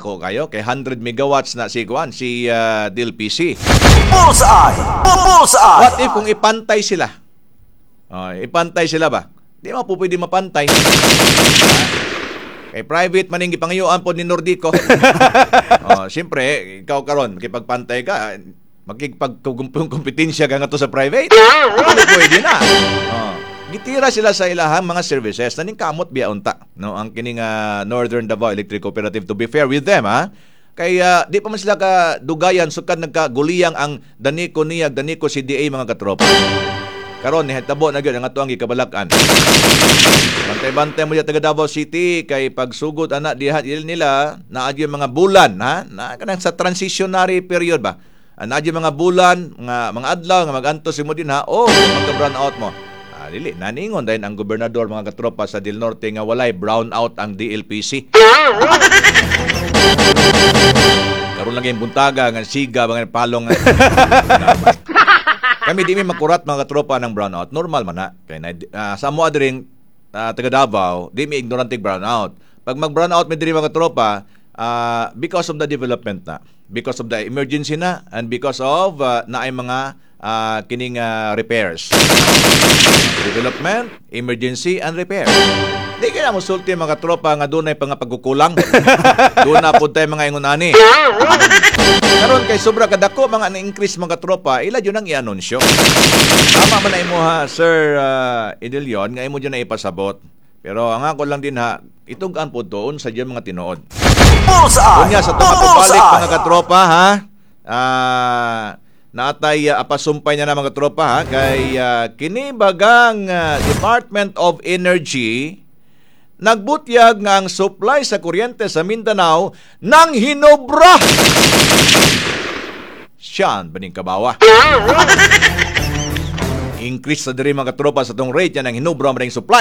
dako kayo kay 100 megawatts na si DLPC. Bullseye! Bullseye! What if kung ipantay sila? Ipantay sila ba? Di mo po pwede mapantay. Kay private maning gipangayuan po ni Nordico. Siyempre, ikaw karon makipagpantay ka, magkipagkompetensya ka nga to sa private. Pwede na. Gitira sila sa ilahang mga services na ning kamot biya unta, no, ang kining Northern Davao Electric Cooperative, to be fair with them, kaya di pa man sila ka dugayan sukad nagkaguliyang ang Danico Niyag, Danico CDA mga katropa. Karon ni hitabo na gyud ang ato ang gikabalakan. Bantay-bantay mo diya taga Davao City kay pagsugod ana diha nila naa gyud mga bulan na kanang sa transitionary period ba. Naa gyud mga bulan, mga adlaw nga maganto si mo din magka-brown out mo. Dili naningon dahil ang gobernador mga katropa sa Del Norte nga walay brown out ang DLPC. Karon lang yung buntaga nga siga mga palong. Kami di may makurat mga katropa ng brown out. Normal man na. Kay sa mo adring taga Davao, di may ignorantig brown out. Pag mag-brown out may diri mga katropa, because of the development na, because of the emergency na, and because of naay mga kining repairs. Development, emergency, and repair. Di kaya mo sulti mga tropa nga doon ay pagkukulang. Doon na po tayo mga ingunani. Karon kay sobra kadako mga na-increase mga tropa, ila yun ang i-anunsyo. Tama man na imo Sir Idilion, nga imo dyan na ipasabot. Pero ang ako lang din itugaan po doon sa dyan mga tinuod. Kunya sa itong kapabalik mga katropa natay apasumpay niya na mga tropa kay kinibagang Department of Energy nagbutyag nga ang supply sa kuryente sa Mindanao nang hinobra. Siyan baning kabawa. Increase sa diri mga tropa sa tong rate yan ang hinobra maning supply.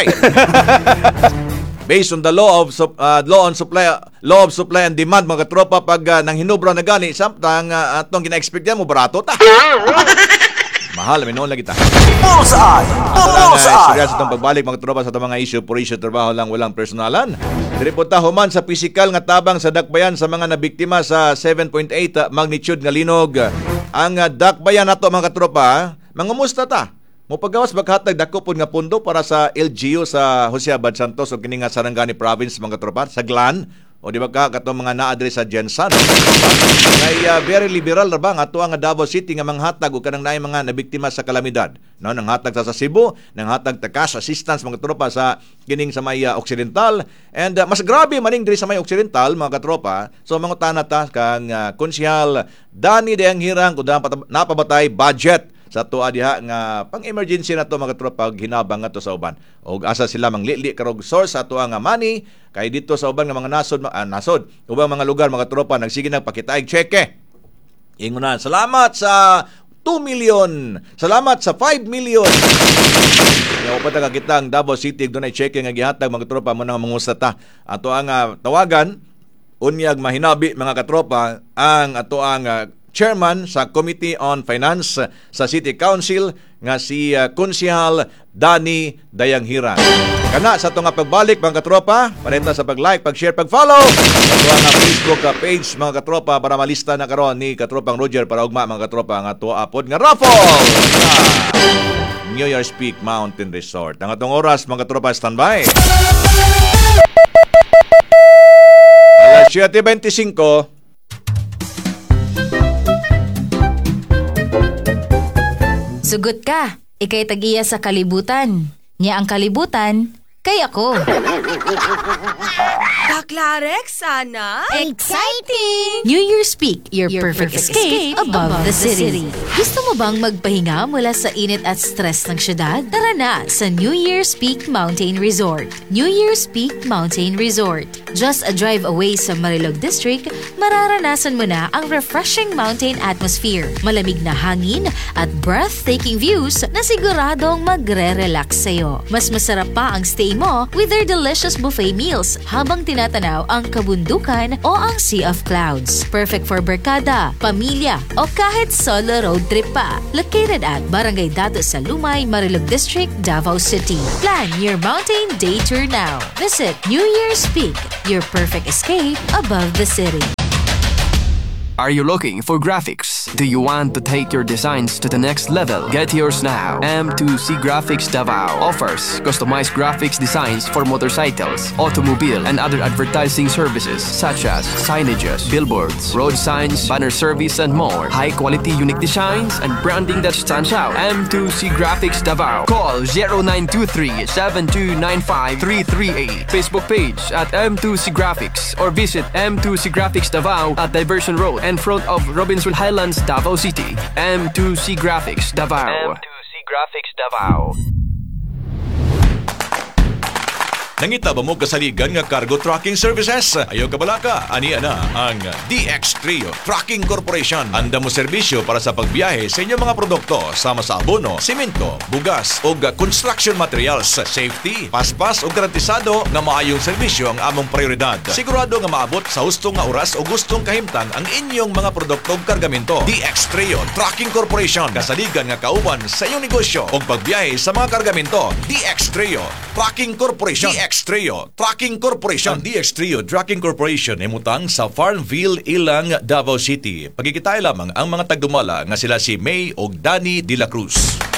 Based on the law of supply and demand mga tropa, pag nang hinubra na gani samtang atong gina-expect mo barato ta. Mahal minon lagi ta. Bullseye! Bullseye! Sa itong pagbalik mga tropa sa itong mga issue for issue trabaho lang walang personalan. Diri po ta human sa pisikal nga tabang sa dakbayan sa mga nabiktima sa 7.8 magnitude nga linog. Ang dakbayan nato mga tropa, mangamusta ta? Mo paggawas maghatag dako pud nga pundo para sa LGU sa Jose Abad Santos o kini nga Sarangani Province mga tropa sa Glan o di ba katong mga naa-address sa Jensan. Kay very liberal ra ba nga ato ang Davao City nga manghatag og kanang naay mga nabiktima sa kalamidad. No, nang hatag sa Cebu, nang hatag ta cash assistance mga tropa sa kining sa may Occidental, and mas grabe maning diri sa may Occidental mga katropa. So mangutana ta kang Konsyal Danny Dayanghirang kun napabatay budget sa tuwa diha nga pang-emergency na to mga tropa hinabang nga to sa uban. Og asa sila manglili karog source sa tuwa nga money kay dito sa uban nga mga nasod ubang mga lugar mga tropa nagsige nagpakitaig cheque. Ingon salamat sa 2 million. Salamat sa 5 million. Nga upata ka kita ang Davao City doon ay cheque nga gihatag mga tropa mo nang mangusata. Ato ang tawagan unyag mahinabi mga katropa ang ato ang chairman sa Committee on Finance sa City Council nga si Konsehal Danny Dayanghirang. Kana sa itong pagbalik mga katropa, parenta sa pag-like, pag-share, pag-follow sa nga Facebook page mga katropa para malista na karon ni Katropang Roger para ugma mga katropa nga tuwa apod nga raffle sa New Year's Peak Mountain Resort. Ang atong oras mga katropa, standby. Alas 7:25. Sugot ka, ikay tag-iya sa kalibutan. Nya ang kalibutan, kay ako. Baklarek, sana? Exciting! New Year's Peak, your perfect escape above the city. Gusto mo bang magpahinga mula sa init at stress ng syudad? Tara na sa New Year's Peak Mountain Resort. New Year's Peak Mountain Resort. Just a drive away sa Marilog District, mararanasan mo na ang refreshing mountain atmosphere, malamig na hangin at breathtaking views na siguradong magre-relax sa'yo. Mas masarap pa ang stay mo with their delicious buffet meals habang tinatanaw ang kabundukan o ang Sea of Clouds. Perfect for barkada, pamilya o kahit solo road trip pa. Located at Barangay Dato sa Lumay, Marilog District, Davao City. Plan your mountain day tour now. Visit New Year's Peak, your perfect escape above the city. Are you looking for graphics? Do you want to take your designs to the next level? Get yours now. M2C Graphics Davao offers customized graphics designs for motorcycles, automobile, and other advertising services such as signages, billboards, road signs, banner service, and more. High-quality unique designs and branding that stands out. M2C Graphics Davao. Call 0923-7295338. Facebook page at M2C Graphics or visit M2C Graphics Davao at Diversion Road in front of Robinson Highlands, Davao City. M2C Graphics Davao. M2C Graphics Davao. Nangita ba mo kasaligan nga cargo tracking services? Ayaw ka balaka? Aniya na ang DX Trio Trucking Corporation. Anda mo serbisyo para sa pagbiyahe sa inyong mga produkto sama sa abono, simento, bugas o construction materials. Safety, paspas o garantisado nga maayong serbisyo ang among prioridad. Sigurado nga maabot sa hustong nga oras o gustong kahimtang ang inyong mga produkto o kargamento. DX Trio Trucking Corporation. Kasaligan nga kauban sa inyong negosyo o pagbiyahe sa mga kargamento. DX Trio Trucking Corporation. DX Trio Trucking Corporation. Ang DX Trio Trucking Corporation ay mutang sa Farmville, Ilang, Davao City. Pagkikitay lamang ang mga tagdumala nga sila si May o Danny De La Cruz.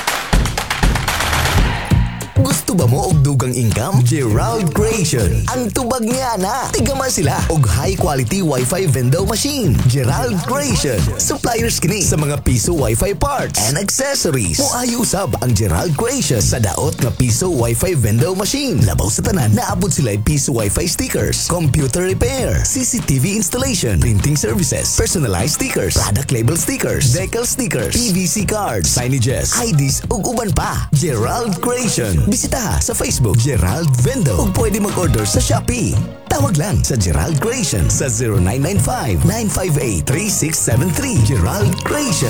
Gusto ba mo og dugang income? Gerald Creation. Ang tubag niya na. Tigaman sila og high quality Wi-Fi vendor machine. Gerald Creation. Suppliers kini sa mga piso Wi-Fi parts and accessories. Moayo usab ang Gerald Creation sa daot nga piso Wi-Fi vendor machine. Labaw sa tanan, naabot sila piso Wi-Fi stickers, computer repair, CCTV installation, printing services, personalized stickers, product label stickers, decal stickers, PVC cards, signages, IDs ug uban pa. Gerald Creation. Bisita sa Facebook Gerald Vendo ug pwede mag-order sa Shopee. Tawag lang sa Gerald Creation sa 0995-958-3673. Gerald Creation.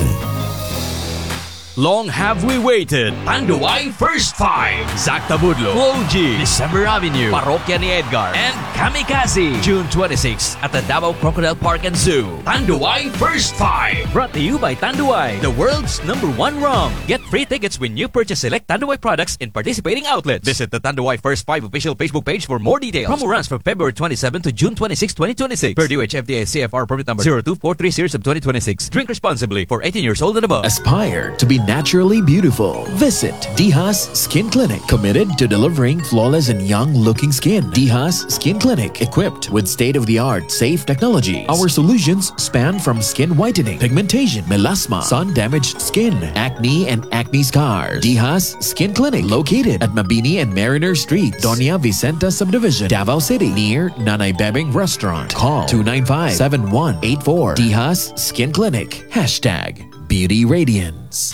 Long have we waited. Tanduay First Five. Zach Tabudlo, Flo G, December Avenue, Parokya ni Edgar, and Kamikaze. June 26 at the Davao Crocodile Park and Zoo. Tanduay First Five. Brought to you by Tanduay, the world's #1 rum. Get free tickets when you purchase select Tanduay products in participating outlets. Visit the Tanduay First Five official Facebook page for more details. Promo runs from February 27 to June 26, 2026. Per DOH FDA CFR permit number 0243 series of 2026. Drink responsibly for 18 years old and above. Aspire to be naturally beautiful. Visit Dihas Skin Clinic, committed to delivering flawless and young-looking skin. Dihas Skin Clinic, equipped with state-of-the-art safe technology. Our solutions span from skin whitening, pigmentation, melasma, sun-damaged skin, acne and acne scars. Dihas Skin Clinic, located at Mabini and Mariner Streets, Doña Vicenta Subdivision, Davao City, near Nanay Bebeng Restaurant. Call 295-7184. Dihas Skin Clinic. #Beauty Radiance.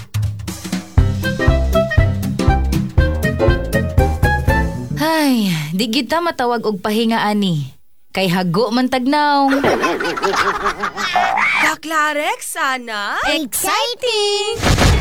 Ay, di kita matawag og pahinga ani. Kay hago man tagnaw. Baklarek sana. Exciting!